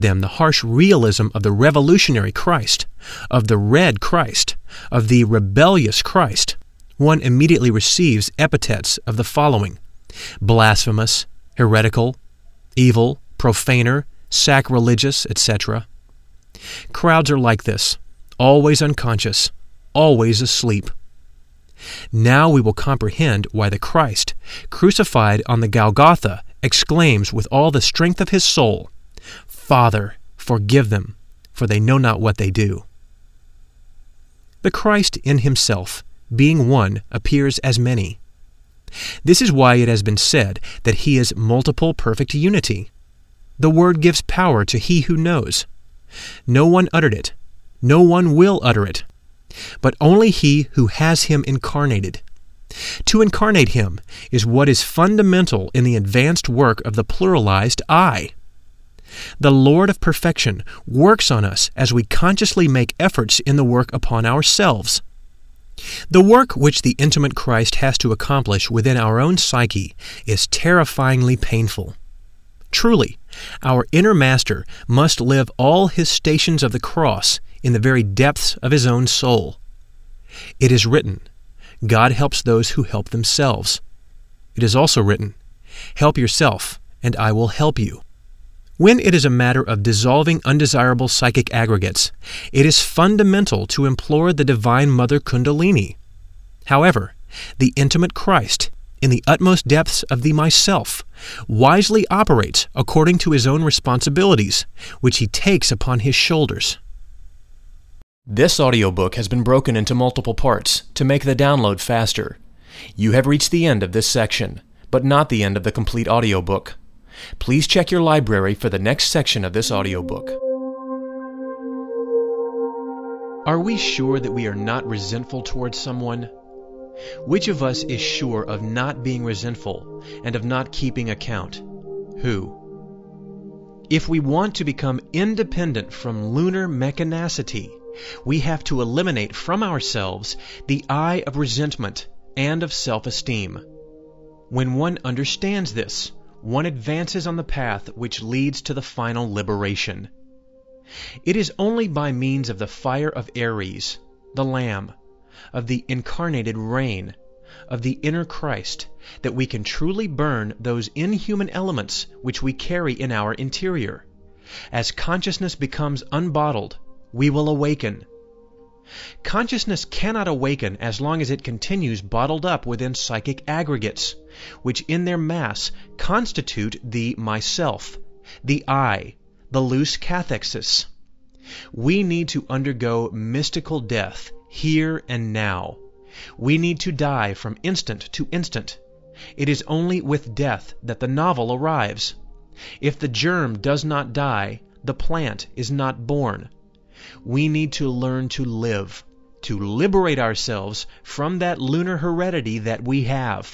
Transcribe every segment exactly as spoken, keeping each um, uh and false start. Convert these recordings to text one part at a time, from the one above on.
them the harsh realism of the revolutionary Christ, of the red Christ, of the rebellious Christ, one immediately receives epithets of the following: blasphemous, heretical, evil, profaner, sacrilegious, et cetera. Crowds are like this, always unconscious, always asleep. Now we will comprehend why the Christ, crucified on the Golgotha, exclaims with all the strength of his soul, "Father, forgive them, for they know not what they do." The Christ in himself, being one, appears as many. This is why it has been said that he is multiple perfect unity. The word gives power to he who knows. No one uttered it. No one will utter it. But only he who has him incarnated. To incarnate him is what is fundamental in the advanced work of the pluralized I. The Lord of perfection works on us as we consciously make efforts in the work upon ourselves. The work which the intimate Christ has to accomplish within our own psyche is terrifyingly painful. Truly, our inner master must live all his stations of the cross in the very depths of his own soul. It is written, God helps those who help themselves. It is also written, help yourself, and I will help you. When it is a matter of dissolving undesirable psychic aggregates, it is fundamental to implore the Divine Mother Kundalini. However, the intimate Christ, in the utmost depths of the myself, wisely operates according to his own responsibilities, which he takes upon his shoulders. This audiobook has been broken into multiple parts to make the download faster. You have reached the end of this section, but not the end of the complete audiobook. Please check your library for the next section of this audiobook. Are we sure that we are not resentful towards someone? Which of us is sure of not being resentful and of not keeping account? Who? If we want to become independent from lunar mechanicity, we have to eliminate from ourselves the I of resentment and of self-esteem. When one understands this, one advances on the path which leads to the final liberation. It is only by means of the fire of Aries, the Lamb, of the incarnated rain, of the inner Christ, that we can truly burn those inhuman elements which we carry in our interior. As consciousness becomes unbottled, we will awaken. Consciousness cannot awaken as long as it continues bottled up within psychic aggregates, which in their mass constitute the myself, the I, the loose cathexis. We need to undergo mystical death here and now. We need to die from instant to instant. It is only with death that the novel arrives. If the germ does not die, the plant is not born. We need to learn to live, to liberate ourselves from that lunar heredity that we have.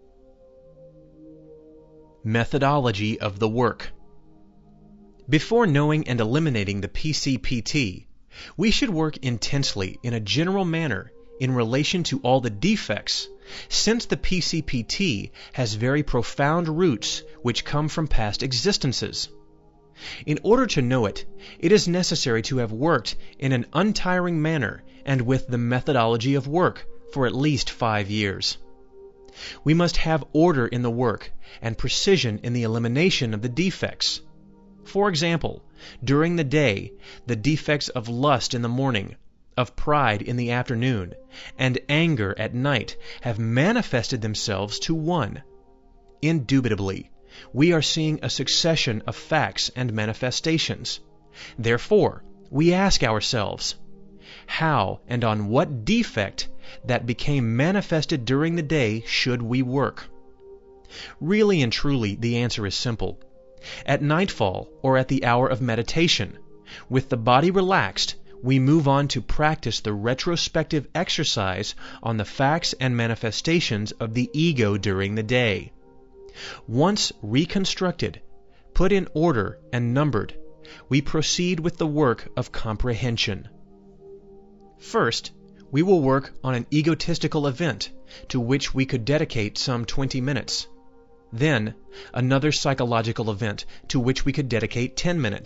Methodology of the work. Before knowing and eliminating the P C P T, we should work intensely in a general manner in relation to all the defects, since the P C P T has very profound roots which come from past existences. In order to know it, it is necessary to have worked in an untiring manner and with the methodology of work for at least five years. We must have order in the work and precision in the elimination of the defects. For example, during the day, the defects of lust in the morning, of pride in the afternoon, and anger at night have manifested themselves to one. Indubitably, we are seeing a succession of facts and manifestations. Therefore, we ask ourselves, how and on what defect that became manifested during the day should we work? Really and truly, the answer is simple. At nightfall or at the hour of meditation, with the body relaxed, we move on to practice the retrospective exercise on the facts and manifestations of the ego during the day. Once reconstructed, put in order and numbered, we proceed with the work of comprehension. First, we will work on an egotistical event to which we could dedicate some twenty minutes. Then, another psychological event to which we could dedicate ten minutes,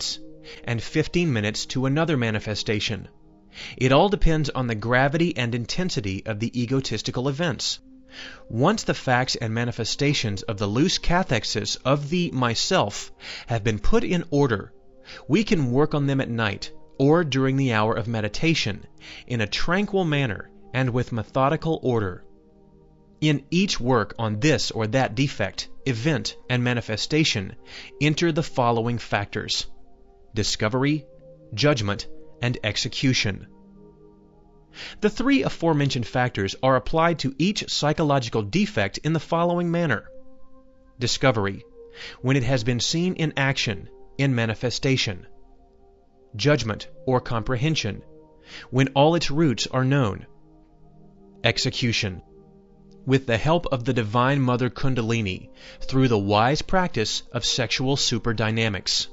and fifteen minutes to another manifestation. It all depends on the gravity and intensity of the egotistical events. Once the facts and manifestations of the loose cathexis of the myself have been put in order, we can work on them at night or during the hour of meditation in a tranquil manner and with methodical order. In each work on this or that defect, event, and manifestation enter the following factors: discovery, judgment, and execution. The three aforementioned factors are applied to each psychological defect in the following manner: discovery, when it has been seen in action, in manifestation; judgment or comprehension, when all its roots are known; execution, with the help of the Divine Mother Kundalini through the wise practice of sexual superdynamics.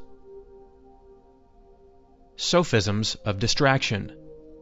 Sophisms of distraction.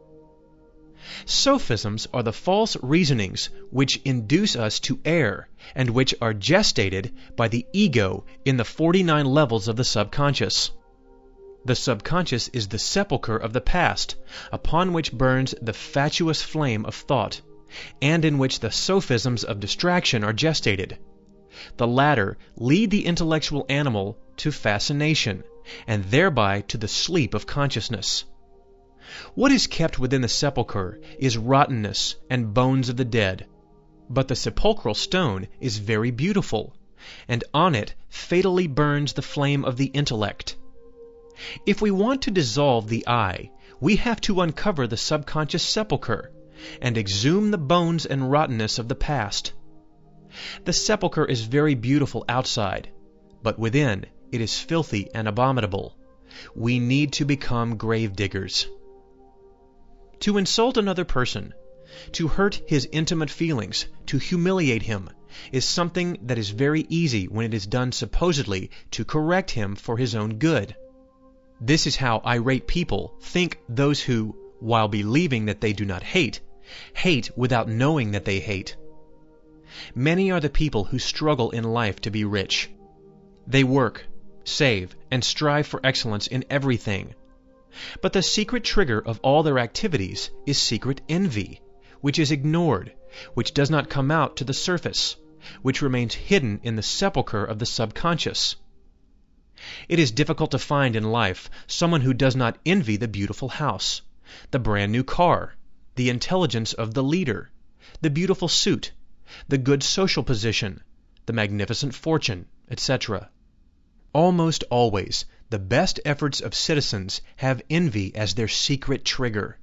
Sophisms are the false reasonings which induce us to err and which are gestated by the ego in the forty-nine levels of the subconscious. The subconscious is the sepulchre of the past, upon which burns the fatuous flame of thought, and in which the sophisms of distraction are gestated. The latter lead the intellectual animal to fascination, and thereby to the sleep of consciousness. What is kept within the sepulchre is rottenness and bones of the dead, but the sepulchral stone is very beautiful, and on it fatally burns the flame of the intellect. If we want to dissolve the I, we have to uncover the subconscious sepulchre and exhume the bones and rottenness of the past. The sepulchre is very beautiful outside, but within it is filthy and abominable. We need to become grave diggers. To insult another person, to hurt his intimate feelings, to humiliate him, is something that is very easy when it is done supposedly to correct him for his own good. This is how irate people think those who, while believing that they do not hate, hate without knowing that they hate. Many are the people who struggle in life to be rich. They work, save, and strive for excellence in everything. But the secret trigger of all their activities is secret envy, which is ignored, which does not come out to the surface, which remains hidden in the sepulchre of the subconscious. It is difficult to find in life someone who does not envy the beautiful house, the brand new car, the intelligence of the leader, the beautiful suit, the good social position, the magnificent fortune, et cetera. Almost always, the best efforts of citizens have envy as their secret trigger.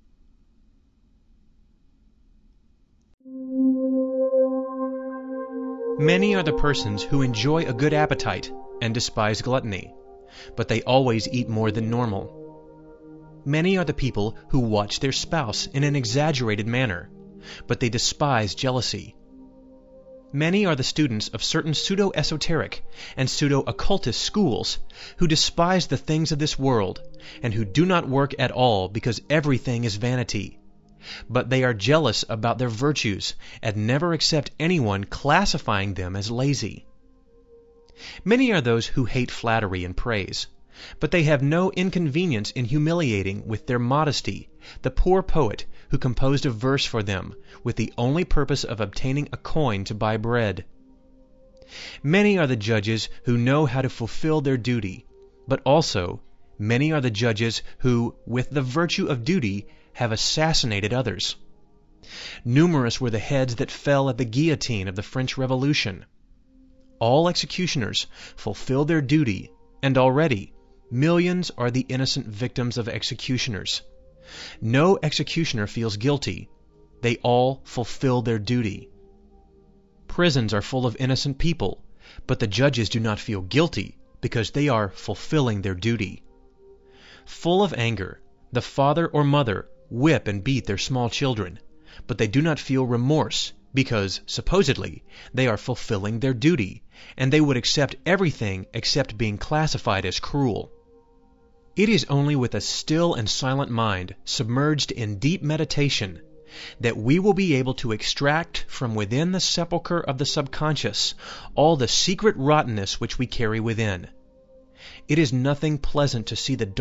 Many are the persons who enjoy a good appetite and despise gluttony, but they always eat more than normal. Many are the people who watch their spouse in an exaggerated manner, but they despise jealousy. Many are the students of certain pseudo-esoteric and pseudo-occultist schools who despise the things of this world and who do not work at all because everything is vanity. But they are jealous about their virtues and never accept anyone classifying them as lazy. Many are those who hate flattery and praise, but they have no inconvenience in humiliating with their modesty the poor poet who composed a verse for them with the only purpose of obtaining a coin to buy bread. Many are the judges who know how to fulfill their duty, but also many are the judges who, with the virtue of duty, have assassinated others. Numerous were the heads that fell at the guillotine of the French Revolution. All executioners fulfill their duty, and already millions are the innocent victims of executioners. No executioner feels guilty. They all fulfill their duty. Prisons are full of innocent people, but the judges do not feel guilty because they are fulfilling their duty. Full of anger, the father or mother whip and beat their small children, but they do not feel remorse because, supposedly, they are fulfilling their duty, and they would accept everything except being classified as cruel. It is only with a still and silent mind, submerged in deep meditation, that we will be able to extract from within the sepulchre of the subconscious all the secret rottenness which we carry within. It is nothing pleasant to see the